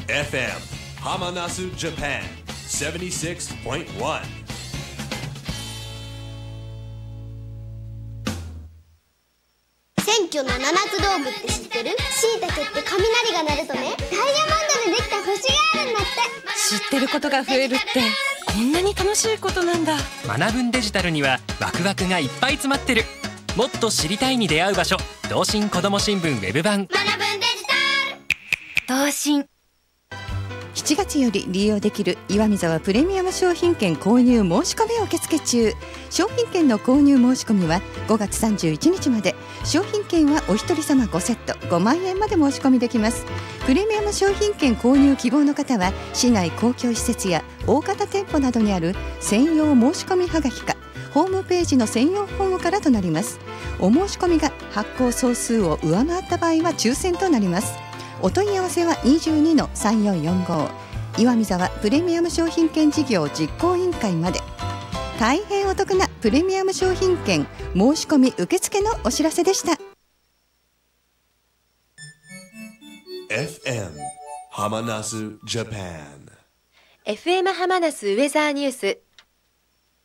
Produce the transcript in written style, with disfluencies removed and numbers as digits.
FM ハマナスジャパン 76.1。 選挙の七つ道具って知ってる？椎茸って雷が鳴るとね、ダイヤモンドでできた星があるんだって。 知ってることが増えるってこんなに楽しいことなんだ。 学ぶんデジタルにはワクワクがいっぱい詰まってる。もっと知りたいに出会う場所、同心こども新聞ウェブ版。 学ぶんデジタル。 同心。 7月より利用できる岩見沢プレミアム商品券購入申し込み受付中。商品券の購入申し込みは5月31日まで。商品券はお一人様5セット5万円まで申し込みできます。プレミアム商品券購入希望の方は市内公共施設や大型店舗などにある専用申し込みはがきかホームページの専用フォームからとなります。お申し込みが発行総数を上回った場合は抽選となります。お問い合わせは 22-3445 岩見沢プレミアム商品券事業実行委員会まで。大変お得なプレミアム商品券申し込み受付のお知らせでした。 FM ハマナスジャパン。 FM ハマナスウェザーニュース